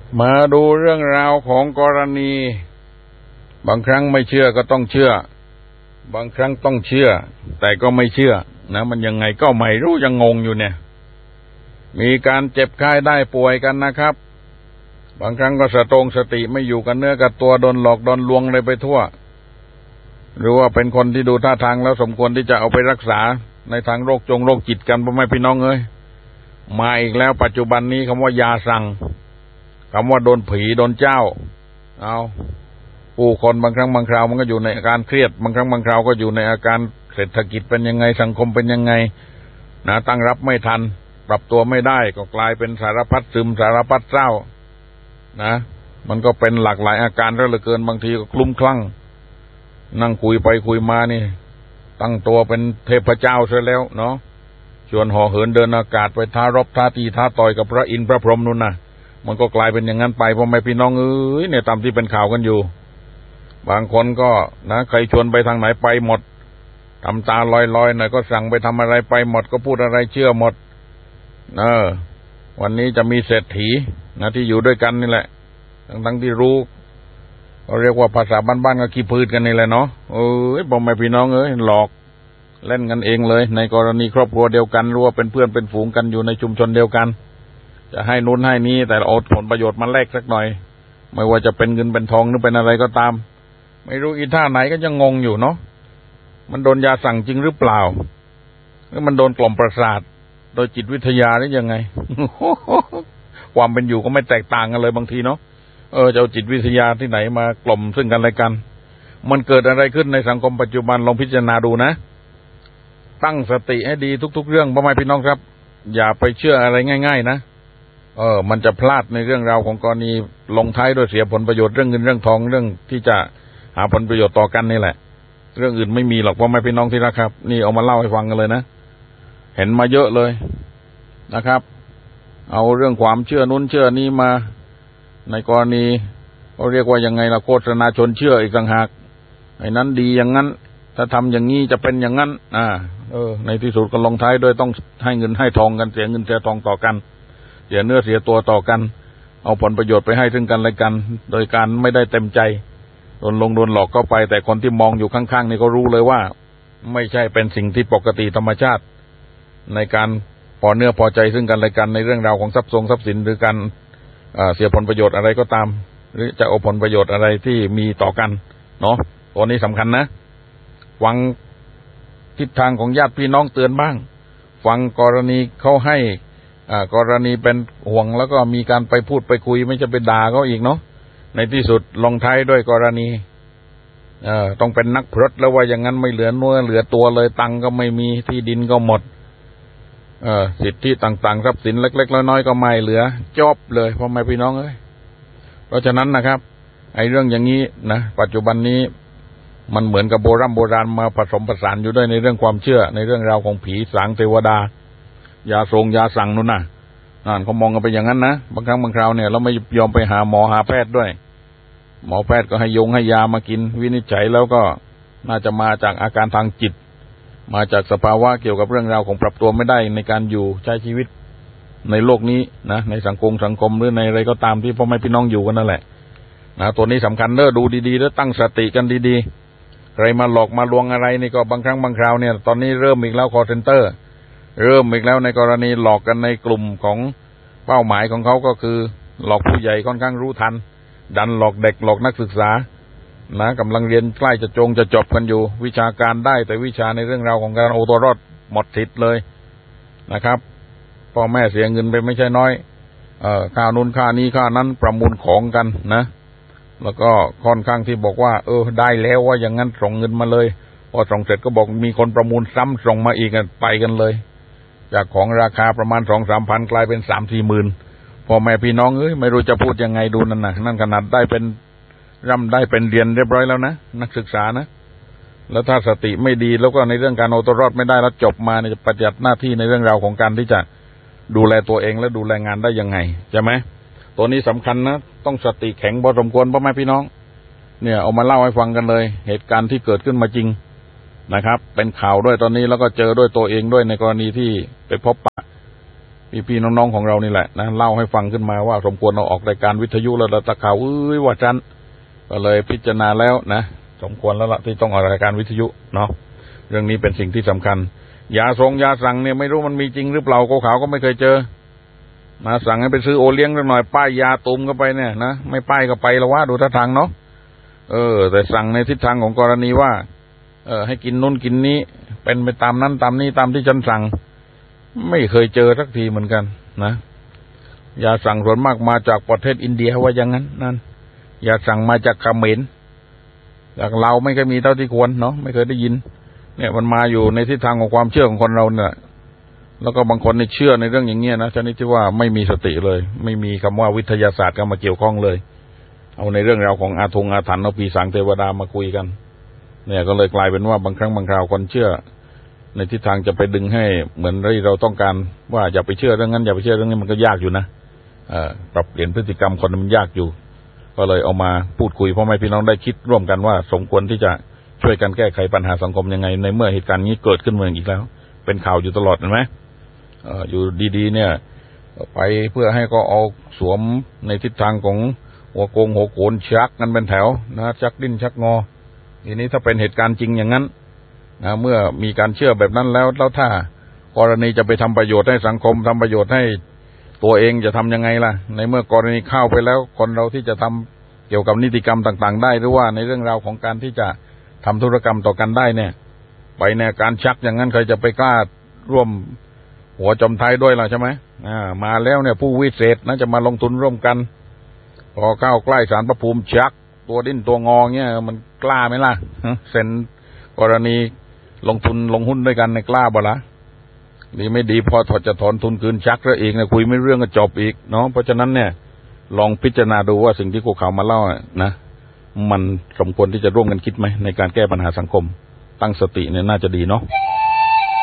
มาดูเรื่องราวของกรณีบางครั้งไม่เชื่อก็ต้องเชื่อบางครั้งต้องเชื่อแต่ก็ไม่เชื่อนะมันยังไงก็ไม่รู้ยังงงอยู่เนี่ยมีการเจ็บไข้ได้ป่วยกันนะครับบางครั้งก็สติไม่อยู่กันเนื้อกับตัวโดนหลอกโดนลวงเลยไปทั่วหรือว่าเป็นคนที่ดูท่าทางแล้วสมควรที่จะเอาไปรักษาในทางโรคจิตกันพ่อแม่พี่น้องเอ้ยมาอีกแล้วปัจจุบันนี้คำว่ายาสั่งคำว่าโดนผีโดนเจ้าเอาผู้คนบางครั้งบางคราวมันก็อยู่ในอาการเครียดบางครั้งบางคราวก็อยู่ในอาการเศรษฐกิจเป็นยังไงสังคมเป็นยังไงนะตั้งรับไม่ทันปรับตัวไม่ได้ก็กลายเป็นสารพัดซึมสารพัดเศร้านะมันก็เป็นหลากหลายอาการเหลือเกินบางทีก็คลุ้มคลั่งนั่งคุยไปคุยมานี่ตั้งตัวเป็นเทพเจ้าซะแล้วเนาะชวนห่อเหินเดินอากาศไปท้ารบท้าตีท้าต่อยกับพระอินทร์พระพรหมนู่นน่ะมันก็กลายเป็นอย่างนั้นไปพ่อแม่พี่น้องเอ้ยเนี่ยตามที่เป็นข่าวกันอยู่บางคนก็นะใครชวนไปทางไหนไปหมดทำตาลอยๆหน่อยก็สั่งไปทำอะไรไปหมดก็พูดอะไรเชื่อหมดวันนี้จะมีเศรษฐีนะที่อยู่ด้วยกันนี่แหละทั้งที่รู้เขาเรียกว่าภาษาบ้านๆก็ขี้พืชกันนี่แหละเนาะพ่อแม่พี่น้องเอ้ยหลอกเล่นกันเองเลยในกรณีครอบครัวเดียวกันรู้ว่าเป็นเพื่อนเป็นฝูงกันอยู่ในชุมชนเดียวกันจะให้นู้นให้นี้แต่เอาผลประโยชน์มาแลกสักหน่อยไม่ว่าจะเป็นเงินเป็นทองหรือเป็นอะไรก็ตามไม่รู้อีท่าไหนก็ยังงงอยู่เนาะมันโดนยาสั่งจริงหรือเปล่าหรือมันโดนกล่อมประสาทโดยจิตวิทยาหรือยังไง ความเป็นอยู่ก็ไม่แตกต่างกันเลยบางทีเนาะจะเอาจิตวิทยาที่ไหนมากล่อมซึ่งกันและกันมันเกิดอะไรขึ้นในสังคมปัจจุบันลองพิจารณาดูนะตั้งสติให้ดีทุกๆเรื่องพ่อแม่พี่น้องครับอย่าไปเชื่ออะไรง่ายๆนะมันจะพลาดในเรื่องราวของกรณีลงท้ายด้วยเสียผลประโยชน์เรื่องเงินเรื่องทองเรื่องที่จะหาผลประโยชน์ต่อกันนี่แหละเรื่องอื่นไม่มีหรอกพ่อแม่พี่น้องที่รักครับนี่เอามาเล่าให้ฟังกันเลยนะเห็นมาเยอะเลยนะครับเอาเรื่องความเชื่อนู้นเชื่อนี้มาในกรณีเขาเรียกว่ายังไงล่ะโฆษณาชวนเชื่ออีกต่างหากไอ้นั้นดีอย่างนั้นถ้าทำอย่างนี้จะเป็นอย่างนั้นในที่สุดก็ลงท้ายด้วยต้องให้เงินให้ทองกันเสียเงินเสียทองต่อกันเสียเนื้อเสียตัวต่อกันเอาผลประโยชน์ไปให้ซึ่งกันและกันโดยการไม่ได้เต็มใจโดนหลอกเข้าไปแต่คนที่มองอยู่ข้างๆนี่ก็รู้เลยว่าไม่ใช่เป็นสิ่งที่ปกติธรรมชาติในการพอเนื้อพอใจซึ่งกันและกันในเรื่องราวของทรัพย์สินหรือการเสียผลประโยชน์อะไรก็ตามหรือจะเอาผลประโยชน์อะไรที่มีต่อกันเนาะตัวนี้สำคัญนะฟังทิศทางของญาติพี่น้องเตือนบ้างฟังกรณีเขาให้กรณีเป็นห่วงแล้วก็มีการไปพูดไปคุยไม่จะไปด่าเขาอีกเนาะในที่สุดลงท้ายด้วยกรณีต้องเป็นนักพรตแล้วว่าอย่างนั้นไม่เหลือเนื้อเหลือตัวเลยตังก็ไม่มีที่ดินก็หมดสิทธิต่างๆทรัพย์สินเล็กๆน้อยๆก็ไม่เหลือจบเลยพ่อแม่พี่น้องเอ้ยเพราะฉะนั้นนะครับไอ้เรื่องอย่างนี้นะปัจจุบันนี้มันเหมือนกับโบราณมาผสมผสานอยู่ด้วยในเรื่องความเชื่อในเรื่องราวของผีสางเทวดายาสั่งนู่นน่ะเขามองกันไปอย่างนั้นนะบางครั้งบางคราวเนี่ยเราไม่ยอมไปหาหมอหาแพทย์ด้วยหมอแพทย์ก็ให้ยามากินวินิจฉัยแล้วก็น่าจะมาจากอาการทางจิตมาจากสภาวะเกี่ยวกับเรื่องราวของปรับตัวไม่ได้ในการอยู่ใช้ชีวิตในโลกนี้นะในสังคมหรือในอะไรก็ตามที่พ่อแม่พี่น้องอยู่กันนั่นแหละนะตัวนี้สำคัญดูดีๆแล้วตั้งสติกันดีๆใครมาหลอกมาลวงอะไรนี่ก็บางครั้งบางคราวเนี่ยตอนนี้เริ่มอีกแล้ว call center เริ่มอีกแล้วในกรณีหลอกกันในกลุ่มของเป้าหมายของเขาก็คือหลอกผู้ใหญ่ค่อนข้างรู้ทันดันหลอกเด็กหลอกนักศึกษานะกำลังเรียนใกล้จะจบกันอยู่วิชาการได้แต่วิชาในเรื่องราวของการเอาตัวรอดหมดสิทธิ์เลยนะครับพ่อแม่เสียเงินไปไม่ใช่น้อยค่านู้นค่านี้ค่านั้นประมูลของกันนะแล้วก็ค่อนข้างที่บอกว่าได้แล้วว่าอย่างนั้นส่งเงินมาเลยพอส่งเสร็จก็บอกมีคนประมูลซ้ำส่งมาอีกไปกันเลยจากของราคาประมาณ 2-3 พันกลายเป็น 3-4 หมื่นพ่อแม่พี่น้องไม่รู้จะพูดยังไงดูนั่นขนาดได้เป็นได้เป็นเรียนเรียบร้อยแล้วนะนักศึกษานะแล้วถ้าสติไม่ดีแล้วก็ในเรื่องการเอาตัวรอดไม่ได้แล้วจบมาจะปฏิบัติหน้าที่ในเรื่องราวของการที่จะดูแลตัวเองและดูแลงานได้ยังไงใช่ไหมตัวนี้สำคัญนะต้องสติแข็งพอสมควรพ่อแม่พี่น้องเนี่ยเอามาเล่าให้ฟังกันเลยเหตุการณ์ที่เกิดขึ้นมาจริงนะครับเป็นข่าวด้วยตอนนี้แล้วก็เจอด้วยตัวเองด้วยในกรณีที่ไปพบปะพี่ๆน้องๆของเรานี่แหละนะเล่าให้ฟังขึ้นมาว่าสมควรเอาออกรายการวิทยุแล้วตะข่าวว่าจันก็เลยพิจารณาแล้วนะสมควรแล้วล่ะที่ต้องออกรายการวิทยุเนาะเรื่องนี้เป็นสิ่งที่สำคัญยาสั่งเนี่ยไม่รู้มันมีจริงหรือเปล่าขาวก็ไม่เคยเจอมาสั่งให้ไปซื้อโอเลี้ยงหน่อยป้ายยาตุ่มเข้าไปเนี่ยนะไม่ป้ายก็ไปแล้วว่าดูท่าทางเนาะแต่สั่งในทิศทางของกรณีว่าให้กินนู่นกินนี้เป็นไปตามนั้นตามนี้ตามที่ฉันสั่งไม่เคยเจอสักทีเหมือนกันนะยาสั่งส่วนมากมาจากประเทศอินเดียว่าอย่างนั้นนั่นยาสั่งมาจากเขมรจากเราไม่เคยมีเท่าที่ควรเนาะไม่เคยได้ยินเนี่ยมันมาอยู่ในทิศทางของความเชื่อของคนเราเนี่ยแล้วก็บางคนในเชื่อในเรื่องอย่างเงี้ยนะชนิดที่ว่าไม่มีสติเลยไม่มีคำว่าวิทยาศาสตร์เข้ามาเกี่ยวข้องเลยเอาในเรื่องราวของอาถรรพ์เอาปีศาจเทวดามาคุยกันเนี่ยก็เลยกลายเป็นว่าบางครั้งบางคราวคนเชื่อในทิศทางจะไปดึงให้เหมือนที่เราต้องการว่าอย่าไปเชื่อเรื่องนั้นอย่าไปเชื่อเรื่องนี้มันก็ยากอยู่นะปรับเปลี่ยนพฤติกรรมคนมันยากอยู่ก็เลยเอามาพูดคุยพ่อแม่พี่น้องได้คิดร่วมกันว่าสมควรที่จะช่วยกันแก้ไขปัญหาสังคมยังไงในเมื่อเหตุการณ์นี้เกิดขึ้นเมืองอีกแล้วเป็นข่าวอยู่ตลอดเห็นไหมอยู่ดีๆเนี่ยไปเพื่อให้ก็เอาสวมในทิศทางของหัวโกนชักกันเป็นแถวนะชักดิ้นชักงอทีนี้ถ้าเป็นเหตุการณ์จริงอย่างนั้นนะเมื่อมีการเชื่อแบบนั้นแล้วถ้ากรณีจะไปทำประโยชน์ให้สังคมทำประโยชน์ให้ตัวเองจะทำยังไงล่ะในเมื่อกรณีเข้าไปแล้วคนเราที่จะทำเกี่ยวกับนิติกรรมต่างๆได้หรือว่าในเรื่องราวของการที่จะทำธุรกรรมต่อกันได้เนี่ยไปในการชักอย่างนั้นใครจะไปกล้าร่วมหัวจมท้ายด้วยล่ะใช่ไหมมาแล้วเนี่ยผู้วิเศษนะจะมาลงทุนร่วมกันพอเข้าใกล้ศาลพระภูมิชักตัวดิ้นตัวงอเงี้ยมันกล้าไหมล่ะเซ็นกรณีลงทุนลงหุ้นด้วยกันในกล้าบ่ละดีไม่ดีพอจะถอนทุนคืนชักแล้วอีกนะคุยไม่เรื่องก็จบอีกเนาะเพราะฉะนั้นเนี่ยลองพิจารณาดูว่าสิ่งที่ข่าวมาเล่านะมันสมควรที่จะร่วมกันคิดไหมในการแก้ปัญหาสังคมตั้งสติเนี่ยน่าจะดีเนาะ